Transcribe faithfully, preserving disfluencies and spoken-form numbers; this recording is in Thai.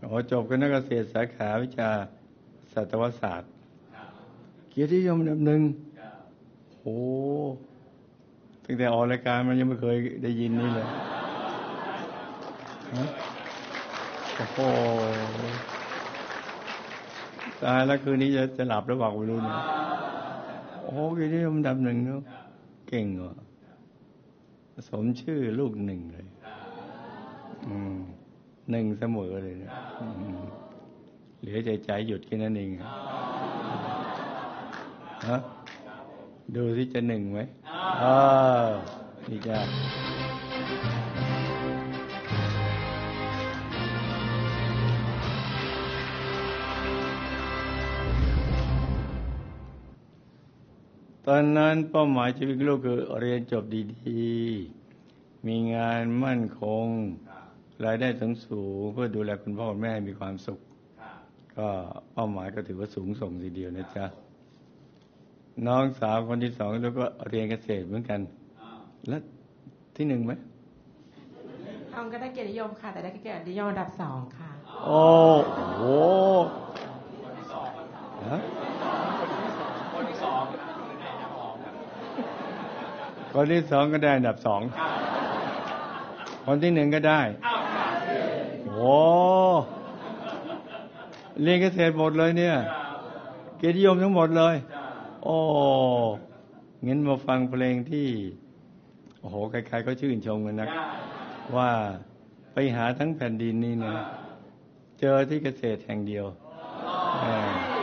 อ๋อจบคณะเกษตรสาขาวิชาสัตวศาสตร์เกียรตินิยมอันดับหนึ่งโอ้ตั้งแต่ออกรายการมันยังไม่เคยได้ยินนี่เลยโอ้โหตายแล้วคืนนี้จะจะหลับหรือเปล่าไม่รู้เนี่ยโอ้เกียรตินิยมอันดับหนึ่งเนาะเก่งว่ะสมชื่อลูกหนึ่งเลยอืมหนึ่งเสมอเลยเนี่ยเหลือใจใจหยุดแค่นั้นเองฮะดูที่จะหนึ่งไหมอ่านี่จ้าตอนนั้นเป้าหมายชีวิตลูกคือเรียนจบดีๆมีงานมั่นคงรายได้สูงๆเพื่อดูแลคุณพ่อคุณแม่ให้มีความสุขก็เป้าหมายก็ถือว่าสูงส่งทีเดียวนะจ๊ะน้องสาวคนที่สองแล้วก็เรียนเกษตรเหมือนกันแล้วที่หนึ่งไหมน้องก็ได้เกียรตินิยมค่ะแต่ได้เกียรตินิยมอันดับสองค่ะโอ้โหฮะคนที่สองคนที่สองก็ได้อันดับสองคนที่หนึ่งก็ได้โอ้เรียนเกษตรหมดเลยเนี่ยเกียรตินิยมทั้งหมดเลยโอ้งั้นมาฟังเพลงที่โอ้โหใครๆก็ชื่นชมกันนะว่าไปหาทั้งแผ่นดินนี่นะเจอที่เกษตรแห่งเดียว